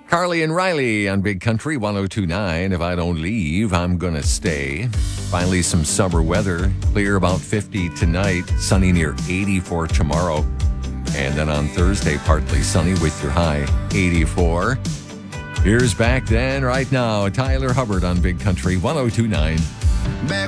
Carly and Riley on Big Country 1029. If I don't leave, I'm gonna stay. Finally, some summer weather. Clear about 50 tonight. Sunny near 80 for tomorrow. And then on Thursday, partly sunny with your high 84. Here's Back Then right now. Tyler Hubbard on Big Country 1029. Back